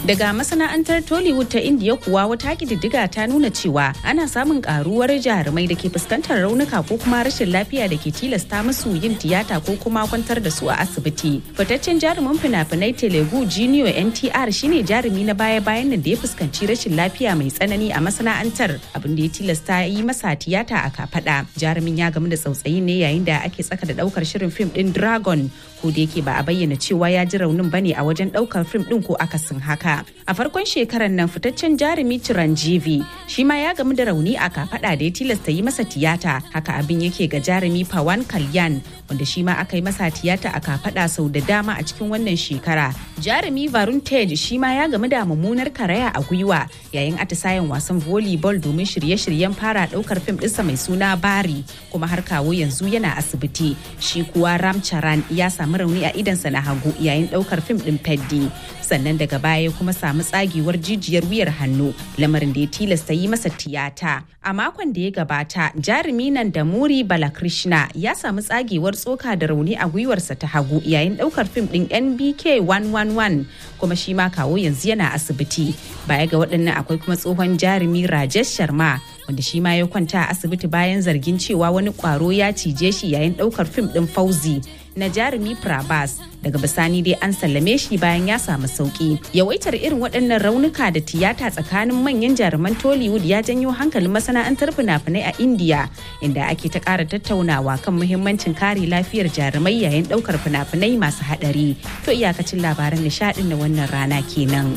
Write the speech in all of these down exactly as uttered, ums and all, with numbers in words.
Daga masana'antar Tollywood ta Indiya kuwa wata kididdiga ta nuna cewa ana samun karuwar jarumai da ke fuskantar raunuka ko kuma rashin lafiya da ke tilasta musu yin tiyata ko kuma kwantar da su a asibiti. Fitaccen jarumin fina-finai Telugu Junior N T R shine jarumi na baya-bayan nan da ya fuskanci rashin lafiya mai tsanani a masana'antar, abin da ya tilasta yi masa tiyata a kafada. Jarumin ya gamu da tsautsayi ne yayin da ake tsaka da daukar shirin fim din Dragon, ko da yake ba a bayyana cewa ya ji raunin bane a wajen daukar fim din ko akasin haka. A farkon shekarar nan fitaccen jarumi Chiranjeevi shi ma ya gamu da rauni a kafada da ya tilasta yi masa tiyata. Haka abin yake ga jarumi Pawan Kalyan, wanda shi ma aka yi masa tiyata a kafada sau da dama a cikin wannan shekara. Jarumi Varun Tej shi ma ya gamu da mummunar karaya a gwiwa yayin atisayen wasan volleyball domin shirye-shiryen fara daukar fim ɗinsa mai suna Bari, kuma har kawo yanzu yana asibiti. Shi kuwa Ram Charan ya samu rauni a idansa na hagu yayin daukar fim ɗin Peddi. Sannan daga baya kuma samu tsagewar jijiyar wuyar hannu, lamarin da ya tilasta yi masa tiyata. A makon da ya gabata, jarumi nan da Muri Balakrishna ya samu tsagewar tsoka da rauni a gwiwarsa ta hagu yayin daukar fim din N B K one one one, kuma shi ma kawo yanzu yana asibiti. Baya ga waɗannan akwai kuma tsohon jarumi Rajesh Sharma, wanda shi ma ya kwanta a asibiti bayan zargin cewa wani kwaro ya cije shi yayin daukar fim din Fauzi na jarumi Prabhas. Daga bisani dai an sallame shi bayan ya samu sauki. Yawaitar irin waɗannan raunuka da tiyata tsakanin manyan jaruman Tollywood ya janyo hankalin masana'antar fina-finai a India, inda ake ta ƙara tattaunawa kan muhimmancin kare lafiyar jarumai yayin ɗaukar fina-finai masu haɗari. To iyakacin labaran nishaɗin na wannan rana kenan.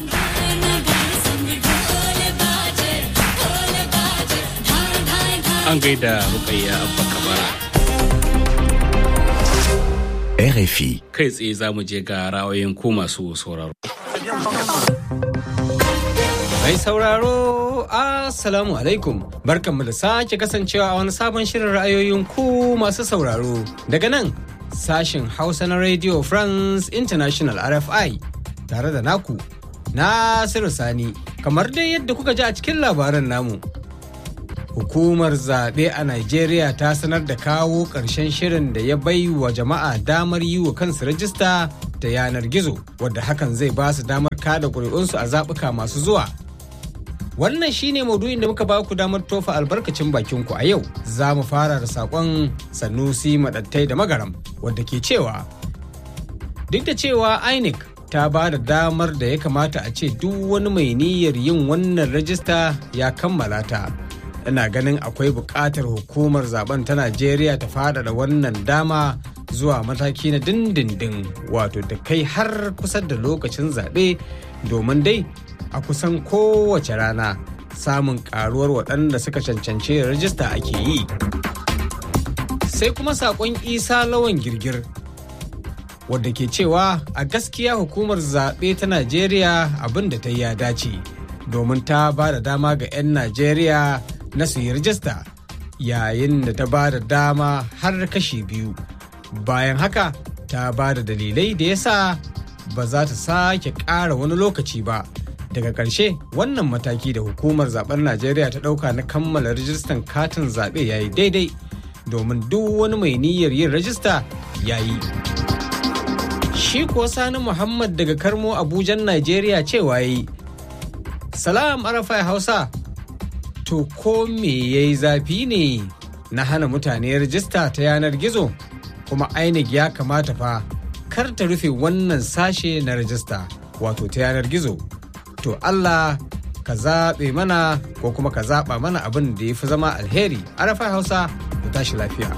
An gaida Rukayya Abba Kabara. R F I. Kai tsaye za mu je ga ra'ayoyin ku masu sauraro. Mai sauraro, Assalamu alaikum. Barkanmu da sake kasancewa a wani sabon shirin ra'ayoyin ku masu sauraro. Daga nan, sashin Hausa na Radio France International R F I, tare da naku, Nasiru Sani. Kamar dai yadda kuka ji a cikin labaran namu, hukumar zaɓe a Najeriya ta sanar da kawo ƙarshen shirin da ya bai wa jama'a damar yi wa kansu rajista ta yanar gizo, wadda hakan zai ba su damar kada ƙuri'unsu a zaɓuka masu zuwa. Wannan shine maudu'in da muka ba ku damar tofa albarkacin bakinku a yau. Za mu fara da saƙon Sanusi Maɗattai da Magaram, wadda ke cewa duk da cewa I N E C ta ba da damar da ya kamata a ce duk wani mai niyyar yin wannan rajista ya kammala ta. Ina ganin akwai buƙatar hukumar zaben ta Najeriya ta faɗaɗa wannan dama zuwa mataki na dindindin, wato da kai har kusa da lokacin zaɓe, domin dai a kusan kowace rana samun ƙaruwar waɗanda suka cancanci rajista ake yi. Sai kuma saƙon Isa Lawan Girgir, wadda ke cewa a gaskiya hukumar zaɓe ta Najeriya abin da ta yi ya dace, domin ta ba da dama ga 'yan Najeriya na su yi rajista, yayin da ta ba da dama har kashi biyu. Bayan haka ta ba da dalilai da yasa ba za ta sake ƙara wani lokaci ba. Daga ƙarshe, wannan mataki da hukumar zaben Najeriya ta ɗauka na kammala rajistan katin zaɓe ya yi daidai, domin duk wani mai niyyar yin rajista ya yi. Shi kuwa Sani Muhammad daga Karmo Abujan Najeriya cewa yi, Salam Arafai Hausa, to ko me ya yi zafi ne na hana mutane rajista ta yanar gizo? Kuma I N E C ya kamata fa kar ta rufe wannan sashe na rajista, wato ta yanar gizo. To Allah ka zaɓe mana ko kuma ka zaɓa mana abin da ya fi zama alheri. Arafai Hausa, ku tashi lafiya.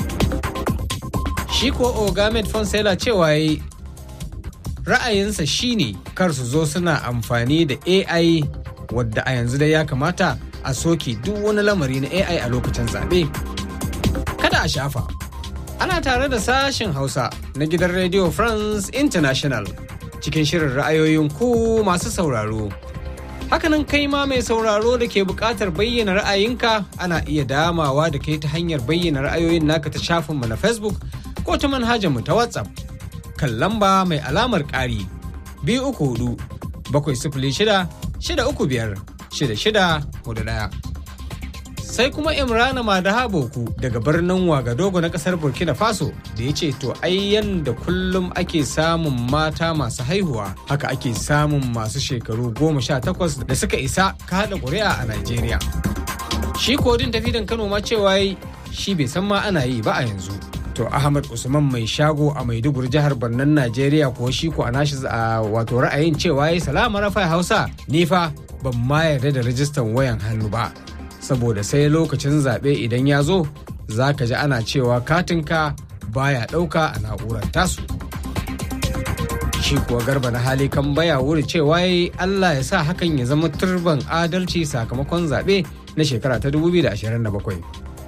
Shi ko Ogamed Fonsela cewa yi ra'ayinsa shine kar su zo suna amfani da A I, wadda a yanzu dai ya kamata a soke duk wani lamari na A I a lokacin zaɓe. Kada a shafa, ana tare da sashen Hausa na gidan Radio France International cikin shirin ra'ayoyin ku masu sauraro. Hakanan kai ma mai sauraro da ke buƙatar bayyana ra'ayinka, ana iya damawa da kai ta hanyar bayyana ra'ayoyin naka ta shafinmu na Facebook ko ta manhajarmu ta WhatsApp kan lamba mai alamar ƙari biyu uku hudu bakwai sifili shida shida uku biyar shida shida hudu ɗaya. sai kuma Imrana Madaha Boku daga birnin Wagadogo na kasar Burkina Faso da ya ce to ai yanda kullum ake samun mata masu haihuwa haka ake samun masu shekaru goma sha takwas da suka isa kaɗa ƙuri'a a Najeriya. Shi kodin tafidan Kano ma cewa shi bai san ma ana yi ba a yanzu. To Ahmad Usman mai shago a Maiduguri jihar Barnan Najeriya ko shi ko a nashi wato ra'ayin cewa yi salama rafa Hausa ni fa ban ma yarda da rajistan wayan hannu ba. Saboda sai lokacin zaɓe idan ya zo za ka ji ana cewa katinka baya ɗauka a na'urar tasu. Shi kuwa Garba na hali kan baya wuri cewa yi Allah ya sa hakan ya zama turban adalci sakamakon zaɓe na shekara ta dubu biyu da ashirin da bakwai.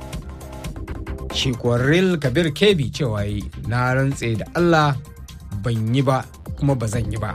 Shi kuwa Real Kabir Kebi cewa yi na rantse da Allah ban yi ba kuma ba zan yi ba.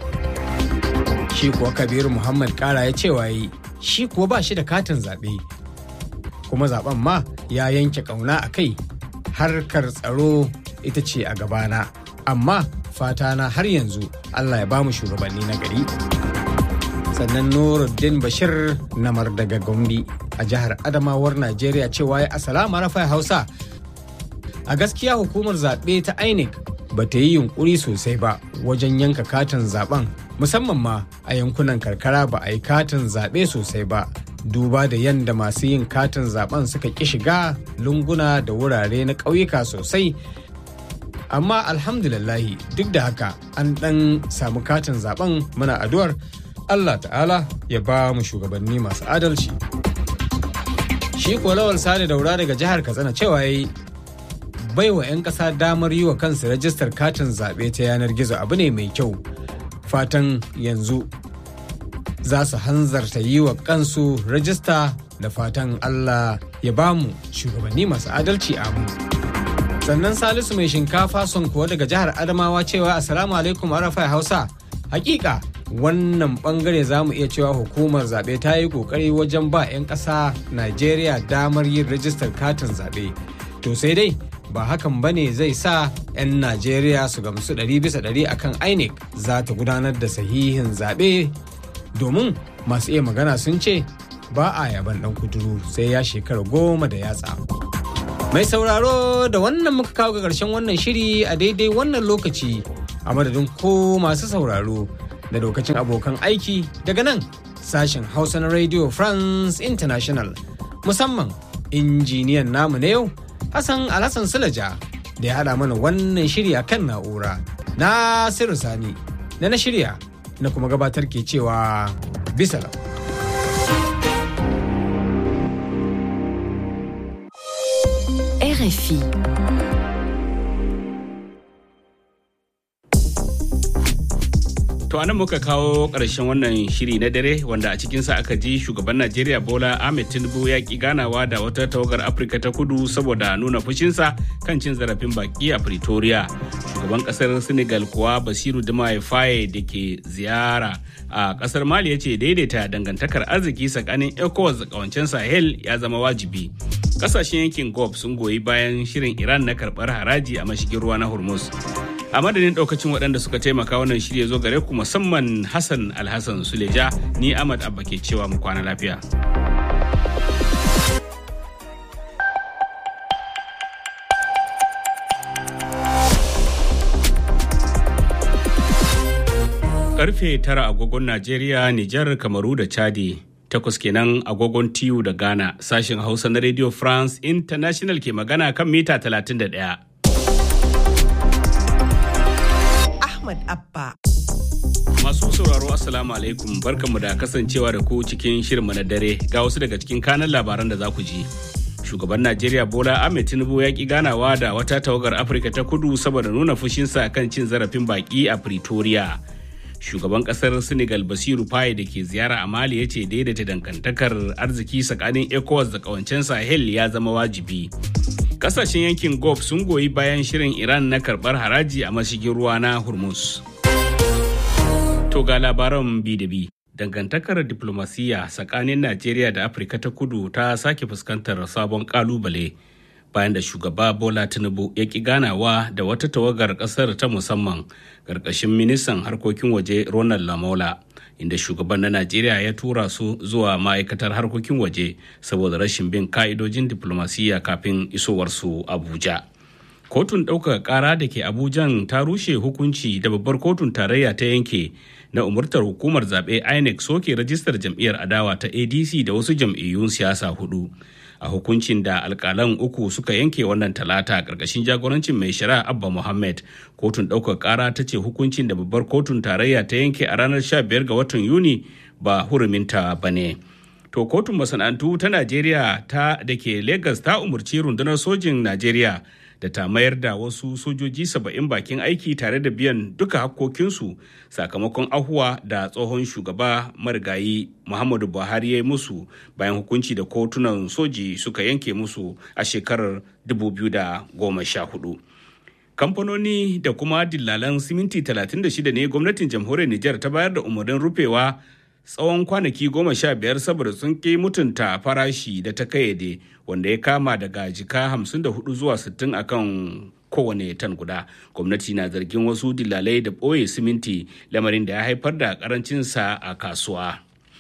Shi kuwa Kabiru Muhammad Kara ya cewa yi shi kuwa ba shi da katin zaɓe kuma zaɓen ma ya yanke ƙauna a kai harkar tsaro ita ce a gabana amma fatana har yanzu Allah ya bamu shugabanni na gari. Sannan Nuruddin Bashir Namar daga Gombe a jihar Adamawar Najeriya cewa ya assalamu rafai Hausa a gaskiya hukumar zaɓe ta I N E C ba ta yi yunkuri sosai ba wajen yanka katin zaben musamman ma a yankunan karkara ba a yi katin zaɓe sosai ba duba da yadda masu yin katin zaben suka ƙi shiga lunguna da wurare na ƙauyuka sosai amma alhamdulillahi duk da haka an ɗan samu katin zaben muna addu'ar Allah ta'ala ya ba mu shugabanni masu adalci. Shi ko Lawal Sale Daura daga jihar Katsina cewa yayi baiwa 'yan ƙasa damar yi wa kansu rajistar katin zaɓe ta yanar gizo abu ne mai kyau. Fatan yanzu za su hanzarta yi wa kansu rajista da fatan Allah ya ba mu shugabanni masu adalci a mu. Sannan Salisu mai shinkafa son kuwa daga jihar Adamawa cewa assalamu alaikum arafai Hausa. Hakika wannan bangare za mu iya cewa hukumar zaɓe ta yi ƙoƙari wajen ba 'yan ƙasa Najeriya damar yin rajistar katin zaɓe. To sai dai ba hakan ba ne zai sa 'yan Najeriya su gamsu ɗari bisa ɗari akan I N E C za ta gudanar da sahihin zaɓe domin masu iya magana sun ce ba a yaban ɗan kuturu sai ya shekara goma da yatsa. Mai sauraro da wannan muka kawo ga ƙarshen wannan shiri a daidai wannan lokaci a madadin ko masu sauraro da lokacin abokan aiki daga nan sashen Hausa na Radio France International musamman injiniyan namu na yau Hassan Alhassan Sulaja da ya haɗa mana wannan shiri a kan na'ura. Nasiru Sani da na shirya na kuma gabatar ke cewa bisalam. R F I. To anan muka kawo ƙarshen wannan shiri na dare wanda a cikinsa aka ji shugaban Najeriya Bola Ahmed Tinubu ya ki ganawa da wata tawagar Afirka ta Kudu saboda nuna fushinsa kan cin zarafin baki a Pretoria. Shugaban ƙasar Senegal kuwa Basiru Diomaye Faye da ke ziyara a ƙasar Mali ya ce daidaita dangantakar arziki tsakanin ECOWAS da ƙawancen Sahel ya zama wajibi. Ƙasashen yankin Gulf sun goyi bayan shirin Iran na karɓar haraji a mashigin ruwa na Hormuz. A madadin daukacin waɗanda suka taimaka wannan shirya zo gare ku musamman Hassan Alhassan Suleja ni Ahmad Abba ke cewa mu kwana lafiya. Karfe tara agogon Najeriya, Nijar, Kamaru da Chadi. Takwas kenan agogon T U da Ghana. Sashen Hausa na Radio France International ke magana kan mita talatin da ɗaya. Ahmad Abba. Masu sauraro Assalamu alaikum barkanmu da kasancewa da ku cikin shirinmu na dare ga wasu daga cikin kanan labaran da za ku ji. Shugaban Najeriya Bola Ahmed Tinubu ya ki ganawa da wata tawagar Afirka ta Kudu saboda nuna fushinsa kan cin zarafin baki a Pretoria. Shugaban kasar Senegal Basiru Faye da ke ziyara a Mali ya ce daidaita dangantakar arziki tsakanin ECOWAS da kawancen Sahel ya zama wajibi. Kasashen yankin Gulf sun goyi bayan shirin Iran na karbar haraji a mashigin ruwa na Hormuz. To ga labaran bi da bi. Dangantakar diplomasiya tsakanin Najeriya da Afirka ta Kudu ta sake fuskantar sabon kalubale bayan da shugaba Bola Tinubu ya ki ganawa da wata tawagar ƙasar ta musamman ƙarƙashin ministan harkokin waje Ronald Lamola, inda shugaban na Najeriya ya tura su zuwa ma'aikatar harkokin waje saboda rashin bin ka'idojin diplomasiyya kafin isowarsu Abuja. Kotun ɗaukaka ƙara da ke Abujan ta rushe hukunci da babbar kotun tarayya ta yanke na umurtar hukumar zaɓe I N E C soke rajistar jam'iyyar adawa ta A D C da wasu jam'iyyun siyasa hudu. A hukuncin da alƙalan uku suka yanke wannan talata ƙarƙashin jagorancin mai shari'a Abba Muhammad, kotun ɗaukaka ƙara ta ce hukuncin da babbar kotun tarayya ta yanke a ranar sha biyar ga watan Yuni ba huruminta ba ne. To kotun masana'antu ta Najeriya ta da ke Lagos ta umarci rundunar sojin Najeriya da ta mayar da wasu sojoji saba'in bakin aiki tare da biyan duka hakkokinsu sakamakon ahuwa da tsohon shugaba marigayi Muhammadu Buhari ya yi musu bayan hukunci da kotunan soji suka yanke musu a shekarar dubu biyu da goma sha hudu. Kamfanoni da kuma dillalan siminti talatin da shida ne gwamnatin jamhuriyar Nijar ta bayar da umarnin rufewa tsawon kwanaki goma sha biyar saboda sun ƙi mutunta farashi da ta kayyade wanda ya kama daga jika hamsin da hudu zuwa sittin akan kowane tan guda. Gwamnati na zargin wasu dilalai da ɓoye siminti, lamarin da ya haifar da ƙarancinsa a kasuwa.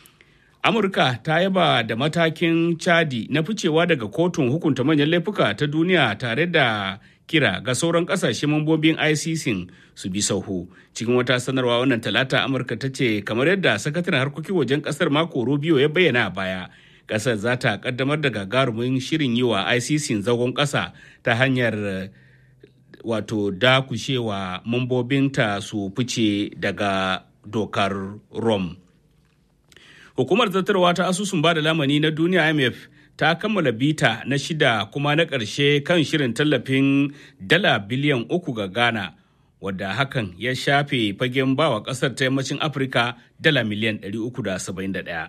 Amurka ta yaba da matakin Chadi na ficewa daga kotun hukunta manyan laifuka ta duniya tare da kira ga sauran kasashe mambobin I C C su bi sauhu. Cikin wata sanarwa wannan talata, Amurka ta ce kamar yadda sakataren harkokin wajen kasar Marco Rubio ya bayyana a baya, kasar za ta kaddamar da gagarumin shirin yi wa I C C zagon kasa ta hanyar wato dakushewa mambobinta su fice daga dokar Rome. Hukumar zartarwa ta asusun bada lamani na duniya I M F ta kammala bita na shida kuma na ƙarshe kan shirin tallafin dala biliyan uku ga Ghana, wadda hakan ya shafe fagen bawa ƙasar ta yammacin Afirka dala miliyan ɗari uku da saba'in da ɗaya.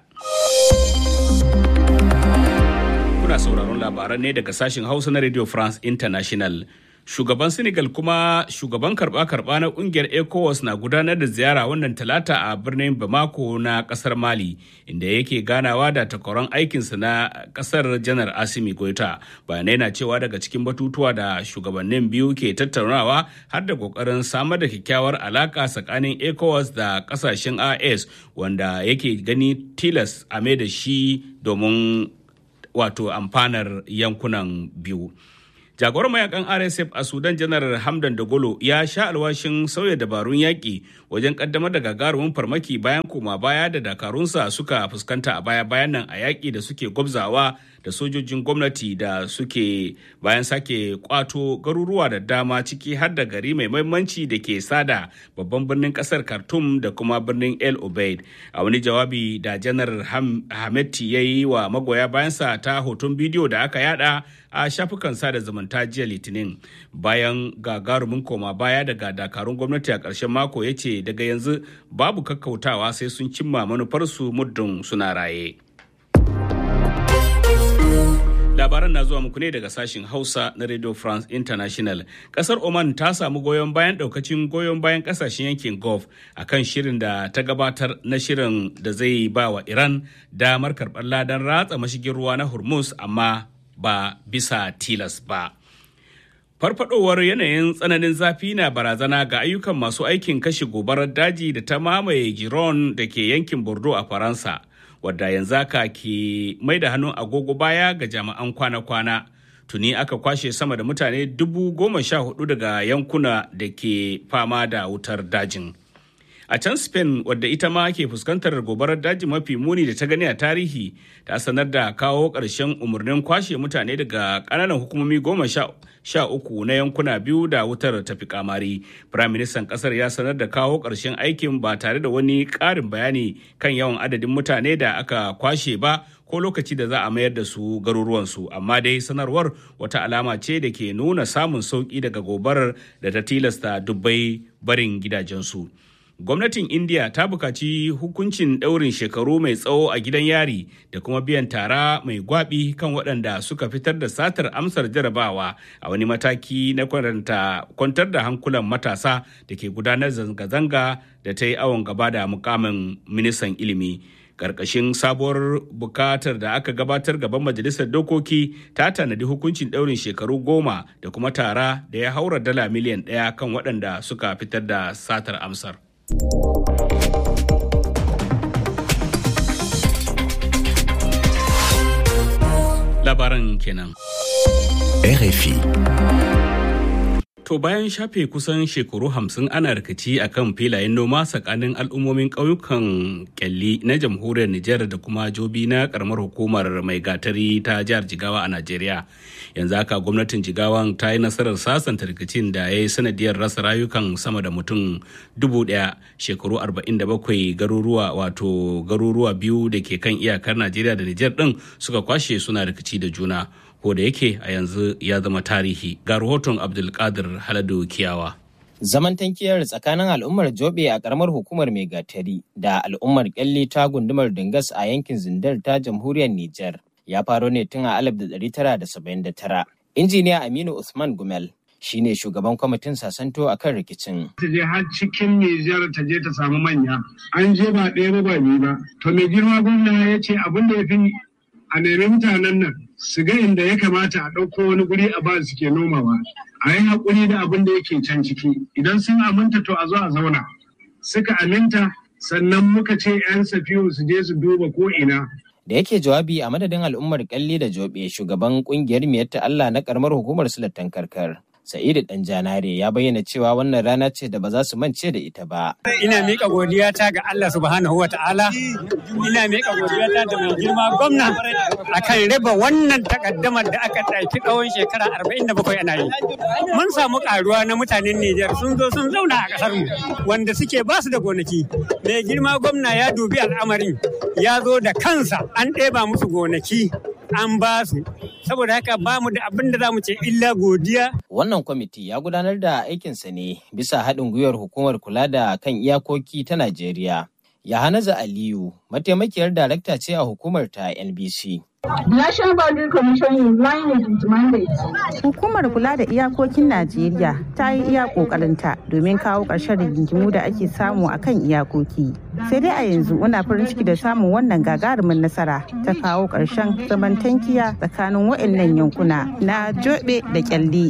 Kuna sauraron labaran ne daga sashen Hausa na Radio France International. Shugaban Senegal kuma shugaban karba-karba na kungiyar ECOWAS na gudanar da ziyara wannan talata a birnin Bamako na kasar Mali, inda yake ganawa da takwaran aikinsa na kasar Janar Assimi Goita. Bayanai na cewa daga cikin batutuwa da shugabannin biyu ke tattaunawa har da kokarin samar da kyakkyawar alaka tsakanin ECOWAS da kasashen A E S, wanda yake gani tilas a mai da shi domin wato amfanar yankunan biyu. Jagoran mayakan R S F a Sudan Janar Hamdan Dagolo ya sha alwashin sauya dabarun yaƙi wajen ƙaddamar da gagarumin farmaki bayan koma baya da dakarunsa suka fuskanta a baya-bayan nan a yaƙi da suke gwabzawa da sojojin gwamnati da suke bayan sake kwato garuruwa da dama, ciki har da gari mai muhimmanci da ke sada babban birnin ƙasar Khartoum da kuma birnin El Obeid. A wani jawabi da Janar Hameti ya yi wa magoya bayansa ta hoton bidiyo da aka yada a shafukan sada zumunta jiya Litinin, bayan gagarumin koma baya daga dakarun gwamnati a ƙarshen mako, ya ce daga yanzu babu kakkautawa sai sun cimma manufarsu muddin suna raye. Labaran na zuwa muku ne daga sashen Hausa na Radio France International. Kasar Oman ta samu goyon bayan daukacin goyon bayan kasashen yankin Gulf akan shirin da ta gabatar na shirin da zai ba wa Iran damar karɓar ladan ratsa mashigin ruwa na Hormuz, amma ba bisa tilas ba. Farfadowar yanayin tsananin zafi na barazana ga ayyukan masu aikin kashe gobarar daji da ta mamaye Giron da ke yankin Bordeaux a Faransa, wadda yanzu aka ke mai da hannun agogo baya ga jami'an kwana-kwana. Tuni aka kwashe sama da mutane dubu goma sha hudu daga yankuna da ke fama da wutar dajin. A can Spain, wadda ita ma ke fuskantar gobarar daji mafi muni da ta gani a tarihi, ta sanar da kawo ƙarshen umarnin kwashe mutane daga ƙananan hukumomi goma sha uku na yankuna biyu da wutar tafi kamari. Firaministan ƙasar ya sanar da kawo ƙarshen aikin ba tare da wani ƙarin bayani kan yawan adadin mutane da aka kwashe ba ko lokaci da za a mayar da su garuruwansu, amma dai sanarwar wata alama ce da ke nuna samun sauƙi daga gobarar da ta tilasta dubbai barin gidajensu. Gwamnatin India ta bukaci hukuncin ɗaurin shekaru mai tsawo a gidan yari da kuma biyan tara mai gwabi kan waɗanda suka fitar da satar amsar jarabawa a wani mataki na kwantar da hankulan matasa da ke gudanar zanga-zanga da ta yi awon gaba da mukamin ministan ilimi. Karkashin sabuwar bukatar da aka gabatar gaban majalisar dokoki ta tanadi hukuncin ɗaurin shekaru goma da kuma tara da ya haura dala miliyan ɗaya kan waɗanda suka fitar da satar amsar. Labaran kenan. R F I. To bayan shafe kusan shekaru hamsin ana rikici a kan filayen noma tsakanin al'ummomin ƙauyukan Kyalli na jamhuriyar Nijar da kuma Jobi na ƙaramar hukumar Mai Gatari ta jihar Jigawa a Najeriya. Yanzu haka gwamnatin Jigawan ta yi nasarar sasanta rikicin da ya yi sanadiyar rasa rayukan sama da mutum dubu ɗaya shekaru arba'in da bakwai garuruwa wato garuruwa biyu da ke kan iyakar Najeriya da Nijar ɗin suka kwashe suna rikici da juna. Ko da yake a yanzu ya zama tarihi. Ga rahoton Abdulkadir Haladu Kiyawa. Zaman tankiyar tsakanin al'ummar Jobe a karamar hukumar Mai Gatari da al'ummar Kyalli ta gundumar Dingas a yankin Zindar ta jamhuriyar Nijar ya faro ne tun a alif da ɗari tara da saba'in da tara. Injiniya Aminu Usman Gumel shine shugaban kwamitin sasanto a kan rikicin. Ta je har cikin Nijar ta je ta samu manya. An je ba ɗaya ba ba biyu ba. To mai girma gwamna ya ce abin da ya fi a nemi mutanen nan su ga inda ya kamata a ɗauko wani guri a ba su ke nomawa a yi haƙuri da abin da yake can ciki idan sun aminta to a zo a zauna suka aminta sannan muka ce 'yan safiyu su je su duba ko ina. Da yake jawabi a madadin al'ummar Kyalli da Jobe shugaban kungiyar Miyatta Allah na karamar hukumar Sulatan Karkar Sa'idu Danjanare ya bayyana cewa wannan rana ce da ba za su mance da ita ba. Ina miƙa godiyata ga Allah subhanahu wa ta'ala, ina miƙa godiyata da mai girma gwamna akan raba wannan takaddamar da aka ɗauki tsawon shekara arba'in da bakwai ana yi. Mun samu ƙaruwa na mutanen Nijar sun zo sun zauna a ƙasar mu wanda suke ba su da gonaki. Mai girma gwamna ya dubi al'amarin ya zo da kansa an ɗeba musu gonaki an ba su. Saboda haka ba mu da abin da za mu ce illa godiya. Wannan kwamiti ya gudanar da aikinsa ne bisa haɗin gwiwar hukumar kula da kan iyakoki ta Najeriya. Yahanaza Aliyu, mataimakiyar darakta ce a hukumar ta N B C. National Boundary Commission is line with its mandate. Hukumar kula da iyakokin Najeriya ta yi iya kokarinta domin kawo ƙarshen rigingimu da ake samu a kan iyakoki. Sai dai a yanzu muna farin ciki da samun wannan gagarumin nasara ta kawo ƙarshen zaman tankiya tsakanin waɗannan yankuna na Jobe da Kyalli.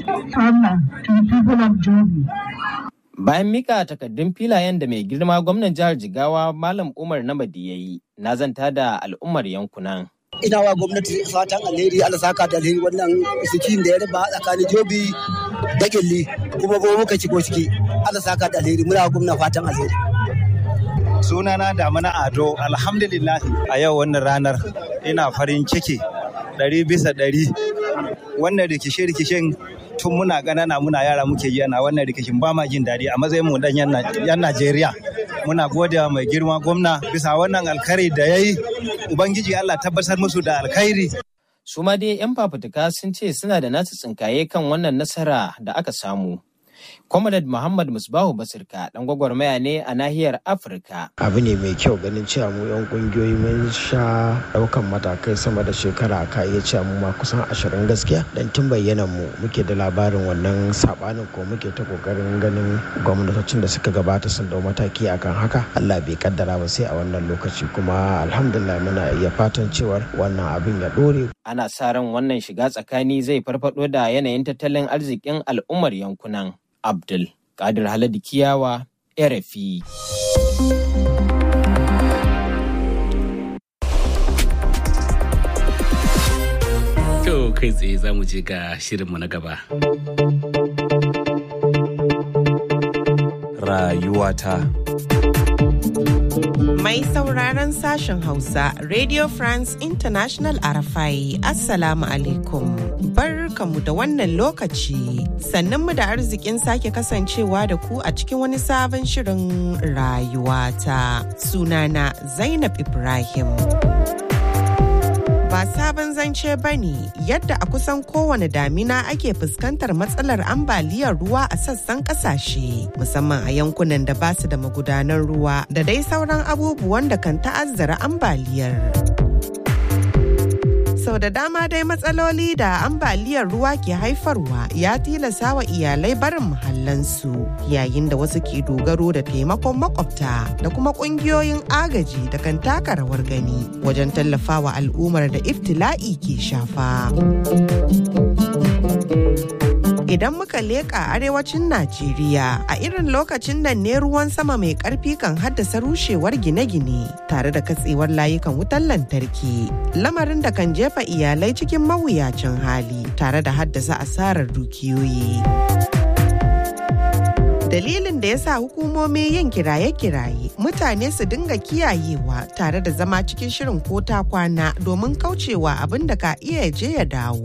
Bayan mika takardun filayen da mai girma gwamnan jihar Jigawa Malam Umar Namadi ya yi, na zanta da al'ummar yankunan. Ina wa gwamnati fatan alheri, Allah saka da alheri wannan sikin da ya raba tsakanin Jobi da Kyalli kuma kuma muka shigo ciki. Allah saka da alheri, muna gwamna fatan alheri. Sunana Damana Ado, alhamdulillah a yau wannan ranar ina farin ciki ɗari bisa ɗari. Wannan rikice-rikicen tun muna ƙanana muna yara muke yi ana wannan rikicin ba ma jin daɗi a matsayin mu dan yan Najeriya. Muna gode wa mai girma gwamna bisa wannan alkhairi da ya yi. Ubangiji Allah tabbatar musu da alkhairi. Su ma dai 'yan fafutuka sun ce suna da nasu tsinkaye kan wannan nasara da aka samu. Comrade Muhammad Musbahu Basirka dan gwagwarmaya ne a nahiyar Afirka. Abu ne mai kyau ganin cewa mu 'yan kungiyoyi mun sha daukan matakai sama da shekara ka iya cewa mu ma kusan ashirin gaskiya dan tun bayyanan mu muke da labarin wannan sabanin ko muke ta kokarin ganin gwamnatocin da suka gabata sun dau mataki akan haka. Allah bai kaddara ba sai a wannan lokaci kuma alhamdulillah muna iya fatan cewa wannan abin ya dore. Ana sa ran wannan shiga tsakani zai farfado da yanayin tattalin arzikin al'ummar yankunan. Abdul Kadir Haladu Kiyawa, R F I. To kai tsaye za mu je ga shirinmu na gaba. Rayuwata. Mai sauraron sashen Hausa, Radio France International Arafai, Assalamu alaikum. Barkamu da wannan lokaci, sannanmu da arzikin sake kasancewa da ku a cikin wani sabon shirin rayuwata. Sunana Zainab Ibrahim. Ba sabon zance ba ne yadda a kusan kowane damina ake fuskantar matsalar ambaliyar ruwa a sassan kasashe, musamman a yankunan da ba su da magudanan ruwa da dai sauran abubuwan da kan ta'azzara ambaliyar. Sau da dama dai matsaloli da ambaliyar ruwa ke haifarwa ya tilasa wa iyalai barin muhalli muhallansu yayin da wasu ke dogaro da taimakon makwabta da kuma ƙungiyoyin agaji da kan taka rawar gani wajen tallafawa al'ummar da ibtila'i ke shafa. Idan muka leƙa arewacin Najeriya a irin lokacin nan ne ruwan sama mai ƙarfi kan haddasa rushewar gine-gine tare da katsewar layukan wutar lantarki, lamarin da kan jefa iyalai cikin mawuyacin hali tare da haddasa asarar dukiyoyi. Dalilin da ya sa hukumomi yin kiraye-kiraye mutane su dinga kiyayewa tare da zama cikin shirin ko ta kwana domin kaucewa abin da ka iya je ya dawo.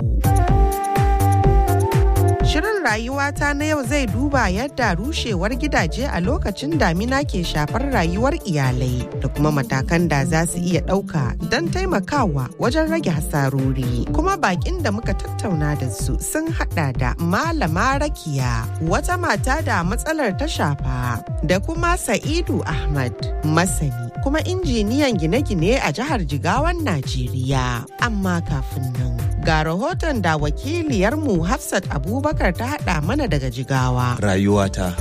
Shirin rayuwata na yau zai duba yadda rushewar gidaje a lokacin damina ke shafar rayuwar iyalai da kuma matakan da za su iya ɗauka don taimakawa wajen rage hasarori. Kuma bakin da muka tattauna da su sun hada da Malama Rakiya, wata mata da matsalar ta shafa, da kuma Sa'idu Ahmad, masani kuma injiniyan gine-gine a jihar Jigawan Najeriya. Amma kafin nan, ga rahoton da wakiliyarmu Hafsat Abubakar ta haɗa mana daga Jigawa. Rayuwata.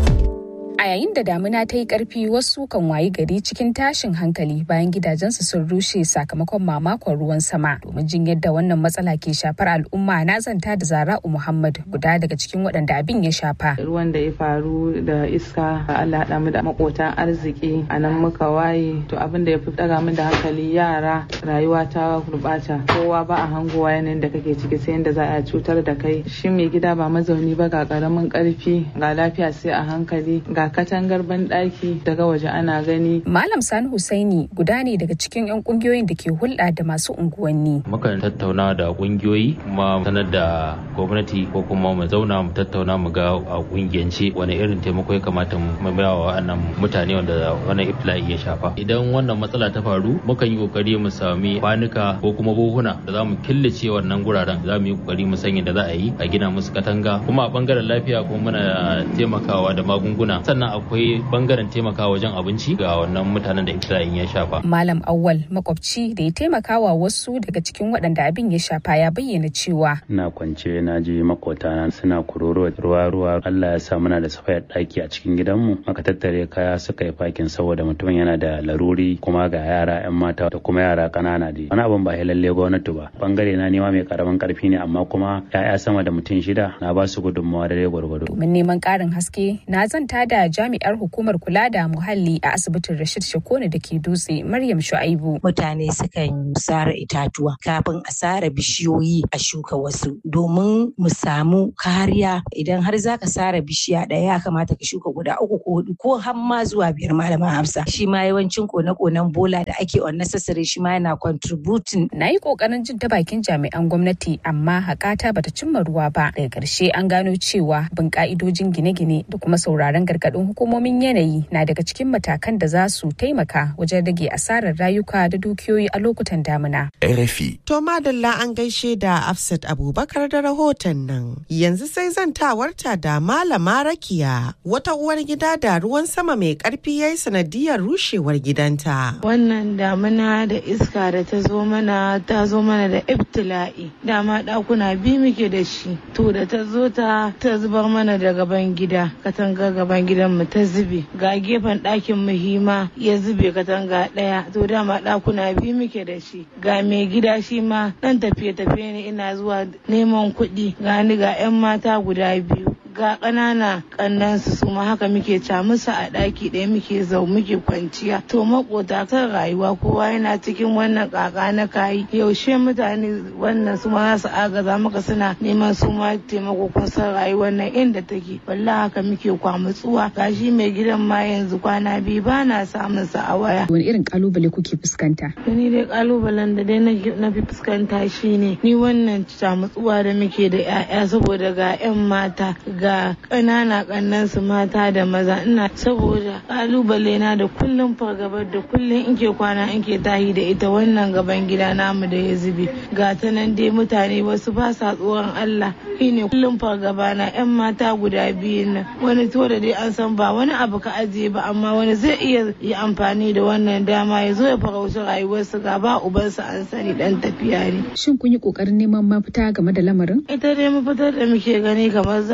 A yayin da damina ta yi ƙarfi, wasu kan wayi gari cikin tashin hankali bayan gidajensu sun rushe sakamakon mamakon ruwan sama. Domin jin yadda wannan matsala ke shafar al'umma, na zanta da Zara'u Muhammad, guda daga cikin waɗanda abin ya shafa. Ruwan da ya faru da iska, Allah haɗa mu da makotan arziki, a nan muka waye. To abin da ya fi ɗaga mu da hankali, yara, rayuwa ta gurɓata. Kowa ba a hangowa yanayin da kake ciki sai yadda za a cutar da kai. Shi mai gida ba mazauni ba, ga ƙaramin ƙarfi, ga lafiya sai a hankali, ga katangar banɗaki daga waje ana gani. Malam Sani Husaini guda ne daga cikin 'yan kungiyoyin da ke hulɗa da masu unguwanni. Mukan tattauna da kungiyoyi kuma sanar da gwamnati ko kuma mu zauna mu tattauna mu ga a kungiyance wani irin taimako ya kamata mu ba wa wannan mutane wanda wannan ibtila'i ya shafa. Idan wannan matsala ta faru, mukan yi kokari mu sami kwanuka ko kuma buhuna da za mu killace wannan guraren. Za mu yi kokari mu sanya da za a yi a gina musu katanga. Kuma a bangaren lafiya kuma muna taimakawa da magunguna. Sannan akwai bangaren taimakawa wajen abinci ga wannan mutanen da ibtila'in ya shafa. Malam Awwal, makwabci da ya taimakawa wasu daga cikin waɗanda abin ya shafa, ya bayyana cewa ina kwance na ji makotana suna kuroro ruwa ruwa. Allah ya sa muna da safayar ɗaki a cikin gidanmu, aka tattare kaya suka yi fakin saboda mutumin yana da laruri, kuma ga yara 'yan mata da kuma yara ƙanana dai. Wani abin ba lalle gwamnati ba. Bangare na nema mai karamin karfi ne, amma kuma 'ya'ya sama da mutum shida na ba su gudunmawa da dai gwargwado. Domin neman ƙarin haske, na zanta da jami'ar hukumar kula da muhalli a asibitin Rashid Shakone da ke Dutse, Maryam Shu'aibu. Mutane sukan sare itatuwa kafin a sare bishiyoyi a shuka wasu, domin mu samu kariya. Idan har zaka sare bishiya ɗaya, ya kamata ka shuka guda uku ko hudu ko har ma zuwa biyar. Malama Hafsa, shi ma yawancin kone-konen bola da ake unnecessary shi ma yana contributing. Na yi kokarin jin ta bakin jami'an gwamnati, amma hakata bata cimma ruwa ba. Daga ƙarshe an gano cewa bin ka'idojin gine-gine da kuma sauraron gargaɗin hukumomin yanayi na daga cikin matakan da za su taimaka wajen rage asarar rayuka da dukiyoyi a lokutan damina. R F I. To madalla, an gaishe da Afsat Abubakar da rahoton nan. Yanzu sai zantawarta da Malama Rakiya, wata uwar gida da ruwan sama mai karfi yayi sanadiyar rushewar gidanta. Wannan damina da iska da ta zo mana ta zo mana da ibtila'i. Dama ɗakuna biyu muke da shi. To da ta zo ta ta zubar mana da gaban gida, katanga gaban gidan mu ta zube, ga gefen ɗakin muhimma ya zube katanga ɗaya. To dama ɗakuna biyu muke da shi, ga mai gida shi ma ɗan tafiye-tafiye ne, ina zuwa neman kuɗi, ga ni ga 'yan mata guda biyu, ga ƙanana ƙannansu su ma haka muke ca musu a ɗaki ɗaya muke zau muke kwanciya. To makota kan rayuwa kowa yana cikin wannan ƙaƙa na kayi, yaushe mutane wannan su ma za su agaza maka suna neman su ma taimako kun san rayuwar nan inda take. Wallahi haka muke kwamutsuwa. Gashi mai gidan ma yanzu kwana biyu ba na samun sa a waya. Wani irin kalubale kuke fuskanta? Ni dai kalubalen da dai na fi fuskanta shine ni wannan camutsuwa da muke da 'ya'ya saboda ga 'yan mata ga ƙanana ƙannan su mata da maza, ina saboda kalubale na da kullum fargabar da kullum in ke kwana in ke tahi da ita wannan gaban gida namu da ya zube. Ga ta nan dai mutane wasu ba sa tsoron Allah, shine kullum fargaba na 'yan mata guda biyu nan. Wani to da dai an san ba wani abu ka ajiye ba, amma wani zai iya yi amfani da wannan dama ya zo ya farauci rayuwarsu, ga ba ubansa an sani dan tafiya ne. Shin kun yi kokarin neman mafita game da lamarin? Ita dai mafitar da muke gani kamar za mu sa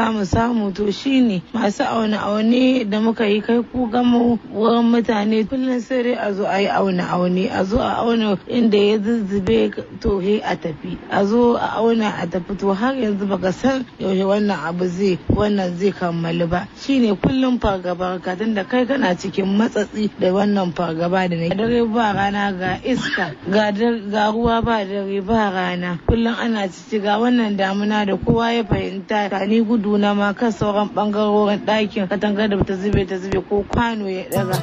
samu to shine masu aune aune da muka yi kai ku gama wurin mutane kullum sai dai a zo a yi aune aune a zo a auna inda ya zuzzube to he a tafi a zo a auna a tafi to har yanzu baka san yaushe wannan abu zai wannan zai kammalu ba shine kullum fargaba ka tunda kai kana cikin matsatsi da wannan fargaba da ne dare ba rana ga iska ga ga ruwa ba dare ba rana kullum ana cici ga wannan damuna da kowa ya fahimta ka ni gudu na ma kan sauran bangarorin ɗakin katanga da ta zube ta zube ko kwano ya daga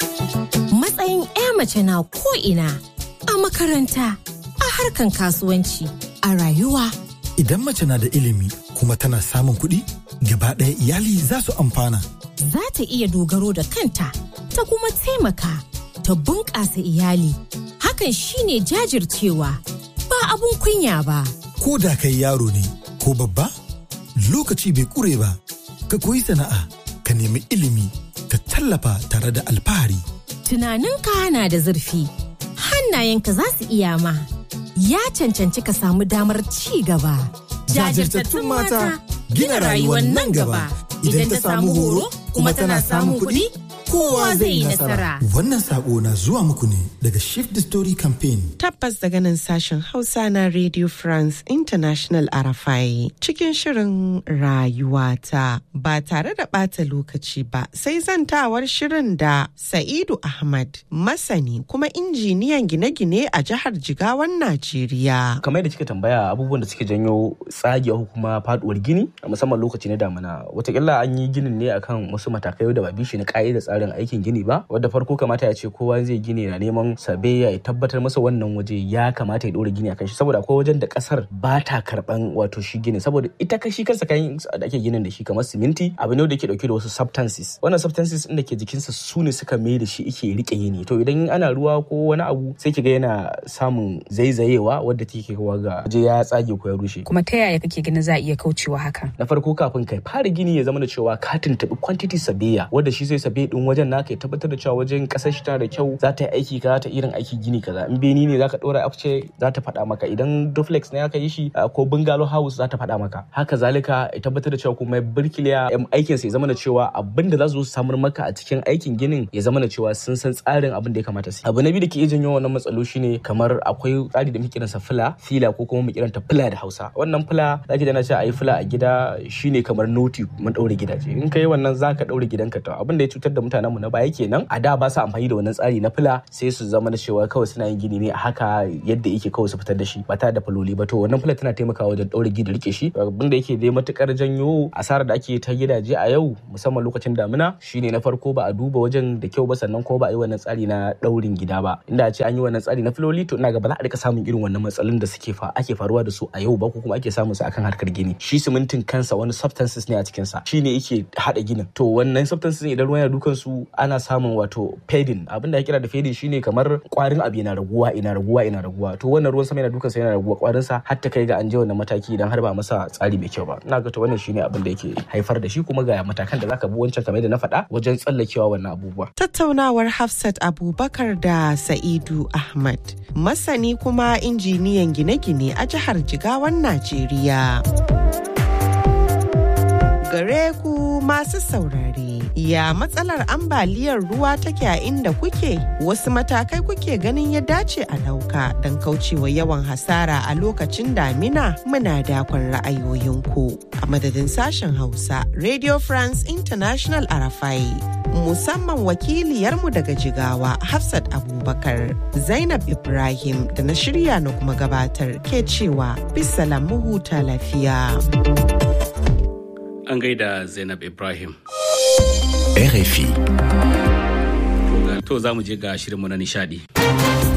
matsayin ya mace na ko ina a makaranta a harkan kasuwanci a rayuwa idan mace na da ilimi kuma tana samun kuɗi gaba ɗaya iyali za su amfana za ta iya dogaro da kanta ta kuma taimaka ta bunƙasa iyali hakan shine jajircewa ba abun kunya ba ko da kai yaro ne ko babba lokaci bai ƙure ba ka koyi sana'a ka nemi ilimi ka tallafa tare da alfahari tunaninka na da zurfi hannayenka za su iya ma ya cancanci ka samu damar ci gaba jajirtattun mata gina rayuwar nan gaba idan ta samu horo kuma tana samun kuɗi kowa zai yi nasara. Wannan sako na zuwa muku ne daga Shift the Story Campaign. Tabbas daga nan sashen Hausa na Radio France International Arafai cikin shirin rayuwata ba tare da ɓata lokaci ba sai zantawar shirin da Sa'idu Ahmad masani kuma injiniyan gine-gine a jihar Jigawan Najeriya. Kamar da kika tambaya abubuwan da suke janyo tsagewa kuma faduwar gini a musamman lokaci na damina watakila an yi ginin ne akan wasu matakai da ba bishi na ka'ida tsarin aikin gini ba wadda farko kamata ya ce kowa zai gini na neman sabe ya tabbatar masa wannan waje ya kamata ya dora gini akan shi saboda akwai wajen da kasar ba ta karban wato shi gini saboda ita kashi kansa kayan da ake ginin da shi kamar siminti abu ne da yake dauke da wasu substances wannan substances din da ke jikinsa su ne suka mai da shi yake rike yini to idan ana ruwa ko wani abu sai kiga yana samun zaizayewa wadda take kawo ga waje ya tsage ko ya rushe kuma ta yaya kake ganin za a iya kaucewa hakan na farko kafin kai fara gini ya zama da cewa ka tuntubi quantity sabeya wadda shi zai sabe din wajen naka ya tabbatar da cewa wajen kasar shi tana da kyau za ta yi aiki kaza ta irin aiki gini kaza in beni ne zaka dora afce za ta faɗa maka idan duplex ne aka yi shi ko bungalow house za ta faɗa maka haka zalika ya tabbatar da cewa kuma birkiliya aikin sa ya zama da cewa abinda za su samar maka a cikin aikin ginin ya zama da cewa sun san tsarin abin da ya kamata su abu na biyu da ke janyo wannan matsalo shine kamar akwai tsari da muke kiransa fila fila ko kuma mu kiranta fila da Hausa wannan fila zaki da na ce ayi fila a gida shine kamar noti mun daure gidaje in kai wannan zaka daure gidanka to abin da ya cutar da mutanen mu na baya kenan a da ba su amfani da wannan tsari na fila sai su zama da cewa kawai suna yin gini ne a haka yadda yake kawai su fitar da shi ba tare da faloli ba to wannan fila tana taimakawa wajen daure gida rike shi abin da yake dai matukar janyo asarar da ake ta gidaje a yau musamman lokacin damina shine na farko ba a duba wajen da kyau ba sannan ko ba a yi wannan tsari na daurin gida ba inda a ce an yi wannan tsari na filoli to ina ga ba za a rika samun irin wannan matsalolin da suke fa ake faruwa da su a yau ba ko kuma ake samun su akan harkar gini shi simintin kansa wani substances ne a cikin sa shine yake hada ginin to wannan substances idan ruwan ya dukan su ana samun wato fading abinda ya kira da fading shine kamar kwarin abu yana raguwa ina raguwa ina raguwa to wannan ruwan sama yana dukan sa yana raguwa kwarin sa har ta kai ga an je wannan mataki idan har ba masa tsari mai kyau ba ina ga to wannan shine abin da yake haifar da shi kuma ga matakan da zaka bi wancan kamar da na faɗa wajen tsallakewa wannan abubuwa tattaunawar Hafsat Abubakar da Sa'idu Ahmad masani kuma injiniyan gine-gine a jihar Jigawan Najeriya. Gare ku masu saurare, ya matsalar ambaliyar ruwa take a inda kuke? Wasu matakai kuke ganin ya dace a ɗauka don kaucewa yawan hasara a lokacin damina? Muna dakon ra'ayoyinku. A madadin sashen Hausa, Radio France International Arafai, musamman wakiliyarmu daga Jigawa, Hafsat Abubakar, Zainab Ibrahim da na shirya na kuma gabatar ke cewa bisalam mu huta lafiya. An gaida Zainab Ibrahim. R F I. To za mu je ga shirinmu na nishadi.